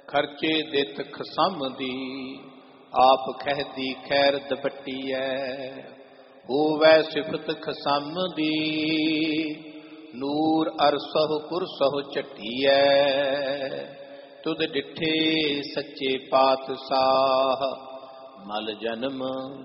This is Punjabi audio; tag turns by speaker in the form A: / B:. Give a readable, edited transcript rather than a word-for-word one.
A: ਖਰਚੇ ਦਿੱਤ ਖਸਮ ਦੀ, ਆਪ ਖਹਿਦੀ ਖੈਰ ਦਪਟੀਐ। ਹੋਵੈ ਸਿਫਤ ਖਸਮ ਦੀ, ਨੂਰ ਅਰਸਹੁ ਕੁਰਸਹੁ ਝਟੀਐ। ਤੁਧ ਡਿਠੇ ਸੱਚੇ ਪਾਤਸ਼ਾਹ, ਮਲ ਜਨਮ